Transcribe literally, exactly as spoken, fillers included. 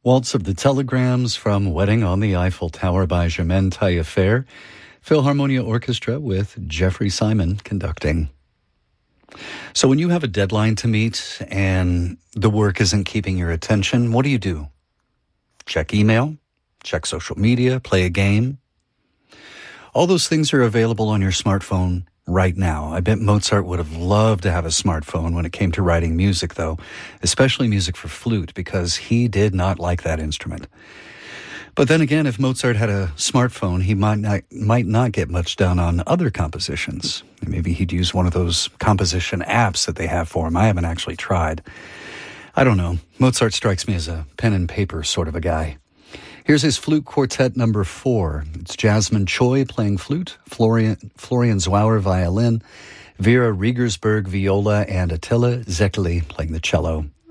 Waltz of the Telegrams from Wedding on the Eiffel Tower by Germaine Taillefer. Philharmonia Orchestra with Jeffrey Simon conducting. So when you have a deadline to meet and the work isn't keeping your attention, what do you do? Check email, check social media, play a game. All those things are available on your smartphone right now. I bet Mozart would have loved to have a smartphone when it came to writing music, though, especially music for flute, because he did not like that instrument. But then again, if Mozart had a smartphone, he might not, might not get much done on other compositions. Maybe he'd use one of those composition apps that they have for him. I haven't actually tried. I don't know. Mozart strikes me as a pen and paper sort of a guy. Here's his flute quartet number four. It's Jasmine Choi playing flute, Florian, Florian Zauer violin, Vera Riegersberg viola, and Attila Zekeli playing the cello.